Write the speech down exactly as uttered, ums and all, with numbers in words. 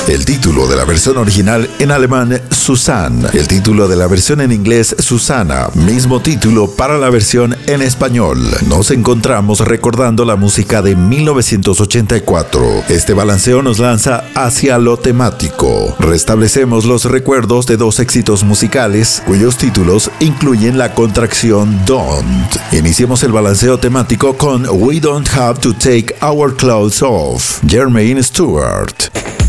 El título de la versión original en alemán, Suzanne. El título de la versión en inglés, Susana. Mismo título para la versión en español. Nos encontramos recordando la música de mil novecientos ochenta y cuatro. Este balanceo nos lanza hacia lo temático. Restablecemos los recuerdos de dos éxitos musicales cuyos títulos incluyen la contracción don't. Iniciemos el balanceo temático con We Don't Have to Take Our Clothes Off, Jermaine Stewart.